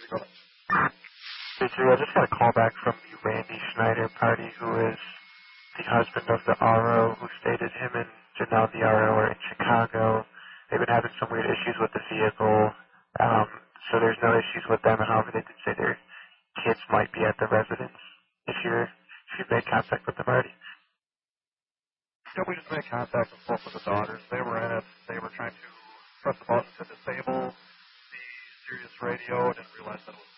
Hey, Drew, I just got a call back from the Randy Schneider party, who is the husband of the RO, who stated him and Janelle, the RO, are in Chicago. They've been having some weird issues with the vehicle, so there's no issues with them. However, they did say their kids might be at the residence if you've made contact with them already. Yeah, we just made contact with both of the daughters. They were in it. They were trying to press the button to disable the Sirius radio and didn't realize that it was